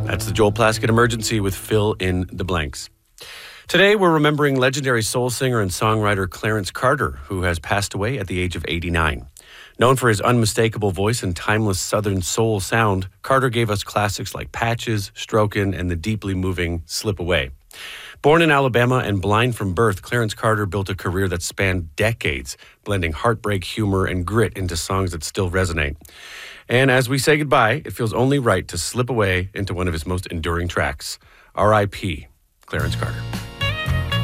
That's the Joel Plaskett Emergency with Fill in the Blanks. Today, we're remembering legendary soul singer and songwriter Clarence Carter, who has passed away at the age of 89. Known for his unmistakable voice and timeless Southern soul sound, Carter gave us classics like Patches, Strokin', and the deeply moving Slip Away. Born in Alabama and blind from birth, Clarence Carter built a career that spanned decades, blending heartbreak, humor, and grit into songs that still resonate. And as we say goodbye, it feels only right to slip away into one of his most enduring tracks, R.I.P. Clarence Carter.